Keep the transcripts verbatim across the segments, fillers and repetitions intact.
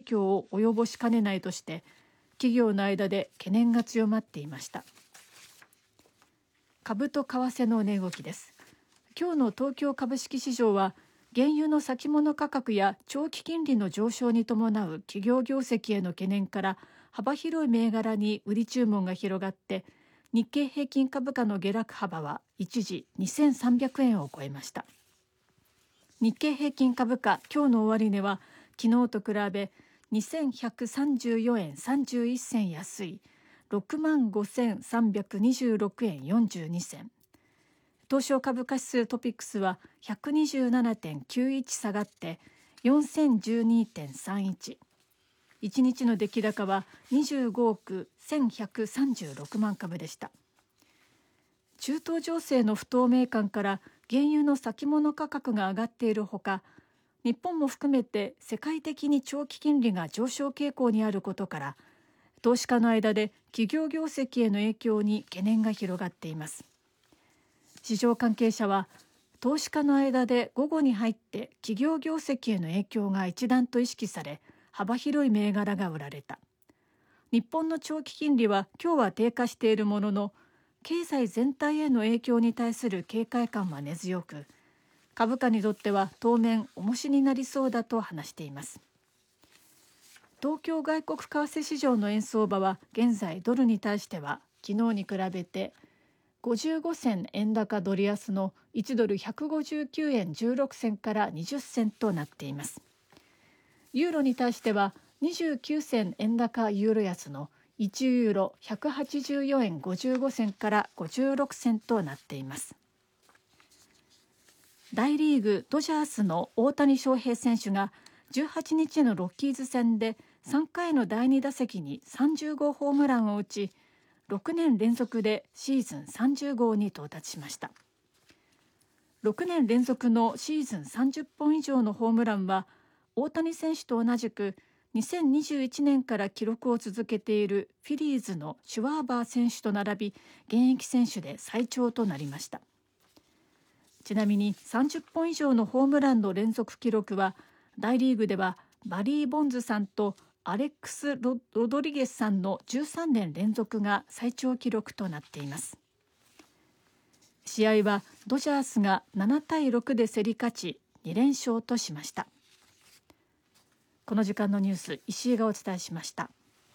響を及ぼしかねないとして企業の間で懸念が強まっていました。株と為替の値動きです。今日の東京株式市場は原油の先物価格や長期金利の上昇に伴う企業業績への懸念から幅広い銘柄に売り注文が広がって日経平均株価の下落幅は一時にせんさんびゃくえんを超えました。日経平均株価今日の終値は昨日と比べにせんひゃくさんじゅうよえんさんじゅういっせん安い ろくまんごせんさんびゃくにじゅうろくえんよんじゅうにせん、東証株価指数トピックスは ひゃくにじゅうななてんきゅういち 下がってよんせんじゅうにてんさんいち、いちにちの出来高はにじゅうごおくせんひゃくさんじゅうろくまん株でした。中東情勢の不透明感から原油の先物価格が上がっているほか、日本も含めて世界的に長期金利が上昇傾向にあることから、投資家の間で企業業績への影響に懸念が広がっています。市場関係者は、投資家の間で午後に入って企業業績への影響が一段と意識され、幅広い銘柄が売られた。日本の長期金利は今日は低下しているものの、経済全体への影響に対する警戒感は根強く、株価にとっては当面重しになりそうだと話しています。東京外国為替市場の円相場は現在ドルに対しては昨日に比べてごじゅうごせん円高ドル安のいちドルひゃくごじゅうきゅうえんじゅうろくせんからにじゅっせんとなっています。ユーロに対してはにじゅうきゅうせん円高ユーロ安のいちユーロひゃくはちじゅうよえんごじゅうごせんからごじゅうろくせんとなっています。大リーグドジャースの大谷翔平選手がじゅうはちにちのロッキーズ戦でさんかいのだいに打席にさんじゅうごうホームランを打ち、ろくねん連続でシーズンさんじゅうごうに到達しました。ろくねん連続のシーズンさんじゅっぽん以上のホームランは大谷選手と同じくにせんにじゅういちねんから記録を続けているフィリーズのシュワーバー選手と並び現役選手で最長となりました。ちなみにさんじゅっぽん以上のホームランの連続記録は大リーグではバリー・ボンズさんとアレックス・ロドリゲスさんのじゅうさんねん連続が最長記録となっています。試合はドジャースがななたいろくで競り勝ちにれんしょうとしました。この時間のニュース、石井がお伝えしました。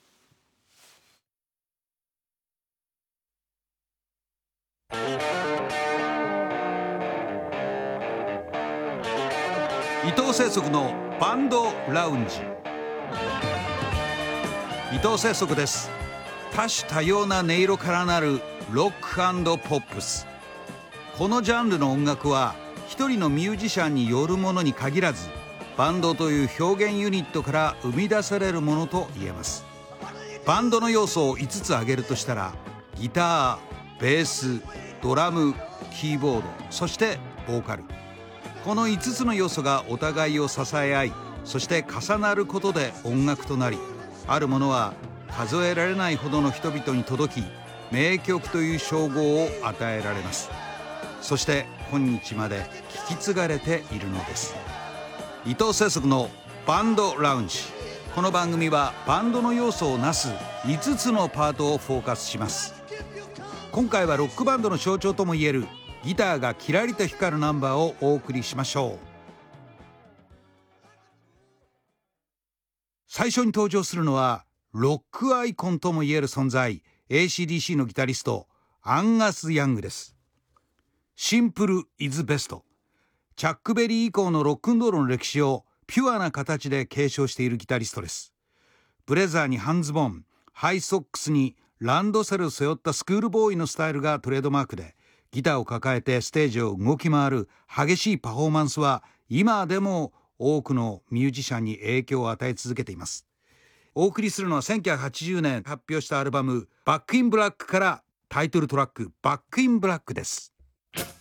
伊藤聖足のバンドラウンジ。伊藤聖足です。多種多様な音色からなるロック&ポップス。このジャンルの音楽は一人のミュージシャンによるものに限らず、バンドという表現ユニットから生み出されるものと言えます。バンドの要素をいつつ挙げるとしたら、ギター、ベース、ドラム、キーボード、そしてボーカル。このいつつの要素がお互いを支え合い、そして重なることで音楽となり、あるものは数えられないほどの人々に届き、名曲という称号を与えられます。そして今日まで引き継がれているのです。伊藤聖足のバンドラウンジ。この番組はバンドの要素をなすいつつのパートをフォーカスします。今回はロックバンドの象徴ともいえるギターがキラリと光るナンバーをお送りしましょう。最初に登場するのはロックアイコンともいえる存在、 エーシーディーシー のギタリストアンガス・ヤングです。シンプルイズベスト。チャックベリー以降のロックンロールの歴史をピュアな形で継承しているギタリストです。ブレザーに半ズボン、ハイソックスにランドセルを背負ったスクールボーイのスタイルがトレードマークで、ギターを抱えてステージを動き回る激しいパフォーマンスは今でも多くのミュージシャンに影響を与え続けています。お送りするのはせんきゅうひゃくはちじゅうねん発表したアルバムバックインブラックからタイトルトラックバックインブラックです。